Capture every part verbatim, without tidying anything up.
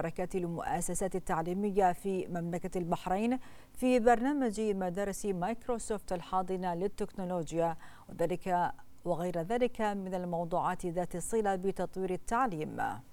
مشاركة المؤسسات التعليمية في مملكة البحرين في برنامج مدارس مايكروسوفت الحاضنة للتكنولوجيا، وذلك وغير ذلك من الموضوعات ذات الصلة بتطوير التعليم.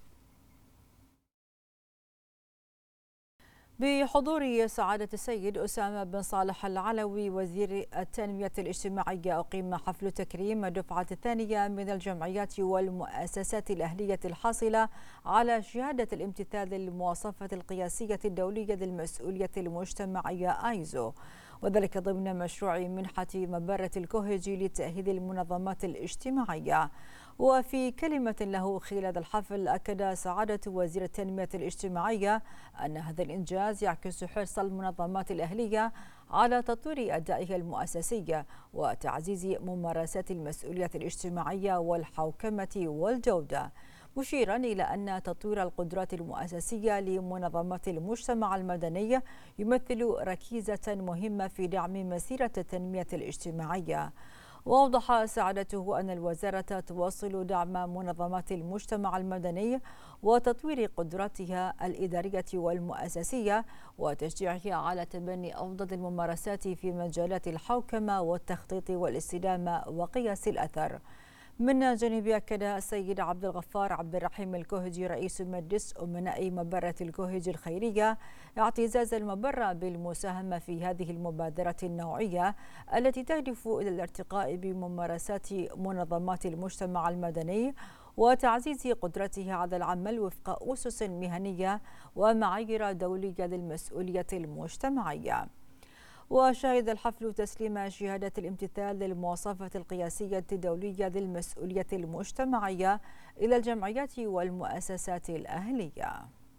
بحضور سعادة السيد أسامة بن صالح العلوي وزير التنمية الاجتماعية، أقيم حفل تكريم الدفعة الثانية من الجمعيات والمؤسسات الأهلية الحاصلة على شهادة الامتثال للمواصفة القياسية الدولية للمسؤولية المجتمعية آيزو، وذلك ضمن مشروع منحة مبرة الكوهجي لتأهيل المنظمات الاجتماعية. وفي كلمة له خلال الحفل، أكد سعادة وزير التنمية الاجتماعية أن هذا الإنجاز يعكس حرص المنظمات الأهلية على تطوير أدائها المؤسسي وتعزيز ممارسات المسؤولية الاجتماعية والحوكمة والجودة، مشيرا إلى أن تطوير القدرات المؤسسية لمنظمات المجتمع المدني يمثل ركيزة مهمة في دعم مسيرة التنمية الاجتماعية. وأوضح سعادته أن الوزارة تواصل دعم منظمات المجتمع المدني وتطوير قدراتها الإدارية والمؤسسية وتشجيعها على تبني أفضل الممارسات في مجالات الحوكمة والتخطيط والاستدامة وقياس الأثر. من جانبه، أكد السيد عبد الغفار عبد الرحيم الكوهجي رئيس مجلس أمناء مبرة الكوهجي الخيرية اعتزاز المبرة بالمساهمة في هذه المبادرة النوعية التي تهدف إلى الارتقاء بممارسات منظمات المجتمع المدني وتعزيز قدرتها على العمل وفق أسس مهنية ومعايير دولية للمسؤولية المجتمعية. وشهد الحفل تسليم شهادة الامتثال للمواصفة القياسية الدولية للمسؤولية المجتمعية إلى الجمعيات والمؤسسات الأهلية.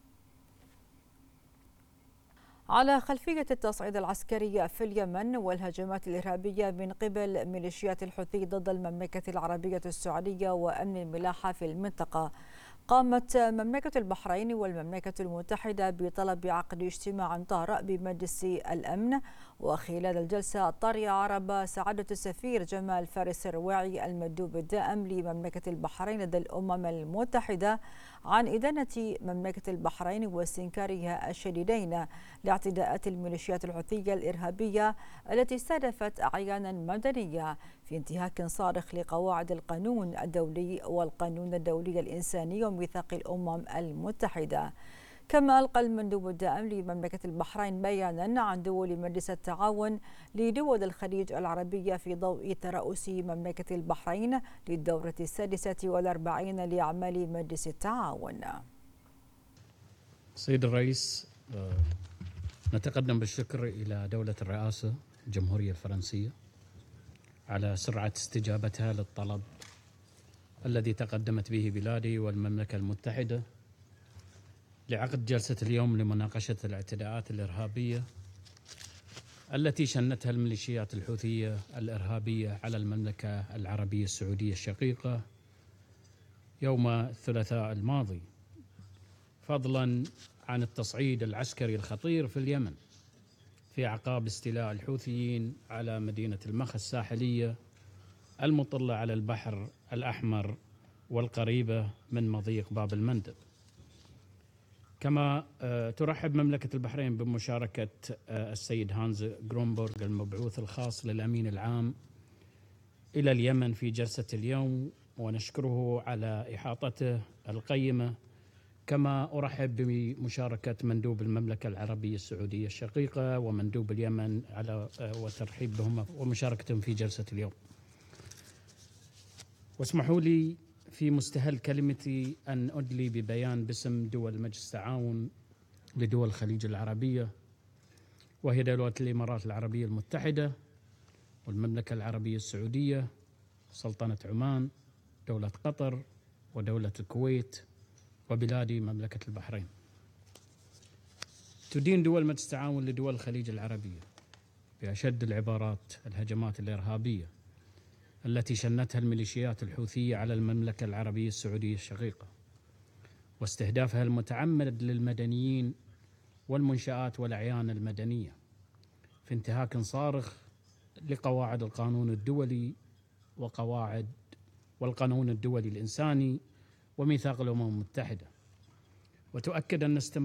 على خلفية التصعيد العسكري في اليمن والهجمات الإرهابية من قبل ميليشيات الحوثي ضد المملكة العربية السعودية وأمن الملاحة في المنطقة، قامت مملكة البحرين والمملكة المتحدة بطلب عقد اجتماع طارئ بمجلس الأمن. وخلال الجلسة الطارئة، عرب سعادة السفير جمال فارس الرواعي المندوب الدائم لمملكة البحرين لدى الأمم المتحدة عن إدانة مملكة البحرين واستنكارها الشديدين لاعتداءات الميليشيات الحوثية الإرهابية التي استهدفت أعيانا مدنية في انتهاك صارخ لقواعد القانون الدولي والقانون الدولي الإنساني وميثاق الأمم المتحدة. كما ألقى المندوب الدائم لمملكة البحرين بيانا عن دول مجلس التعاون لدول الخليج العربية في ضوء ترأس مملكة البحرين للدورة السادسة والأربعين لأعمال مجلس التعاون. سيد الرئيس، نتقدم بالشكر إلى دولة الرئاسة الجمهورية الفرنسية على سرعة استجابتها للطلب الذي تقدمت به بلادي والمملكة المتحدة لعقد جلسة اليوم لمناقشة الاعتداءات الإرهابية التي شنتها الميليشيات الحوثية الإرهابية على المملكة العربية السعودية الشقيقة يوم الثلاثاء الماضي، فضلا عن التصعيد العسكري الخطير في اليمن في أعقاب استيلاء الحوثيين على مدينة المخا الساحلية المطلة على البحر الأحمر والقريبة من مضيق باب المندب. كما ترحب مملكة البحرين بمشاركة السيد هانز غرونبورغ المبعوث الخاص للأمين العام إلى اليمن في جلسة اليوم، ونشكره على إحاطته القيمة. كما أرحب بمشاركة مندوب المملكة العربية السعودية الشقيقة ومندوب اليمن على وترحيب بهم ومشاركتهم في جلسة اليوم. واسمحوا لي في مستهل كلمتي أن أدلي ببيان باسم دول مجلس التعاون لدول الخليج العربية، وهي دولة الإمارات العربية المتحدة والمملكة العربية السعودية، سلطنة عمان، دولة قطر، ودولة الكويت، وبلادي مملكة البحرين. تدين دول مجلس التعاون لدول الخليج العربية بأشد العبارات الهجمات الإرهابية التي شنتها الميليشيات الحوثية على المملكة العربية السعودية الشقيقة، واستهدافها المتعمد للمدنيين والمنشآت والأعيان المدنية في انتهاك صارخ لقواعد القانون الدولي وقواعد والقانون الدولي الإنساني وميثاق الأمم المتحدة. وتؤكد أن استمرار